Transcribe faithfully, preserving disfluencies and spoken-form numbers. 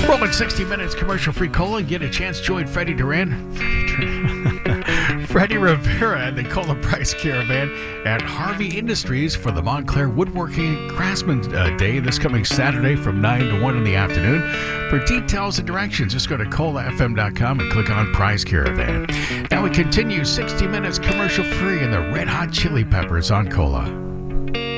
Well, in sixty minutes commercial-free cola, get a chance to join Freddie Duran, Freddie Rivera and the Cola Price Caravan at Harvey Industries for the Montclair Woodworking and Craftsman uh, Day this coming Saturday from nine to one in the afternoon. For details and directions, just go to cola f m dot com and click on Prize Caravan. Now we continue sixty minutes commercial-free in the Red Hot Chili Peppers on Cola.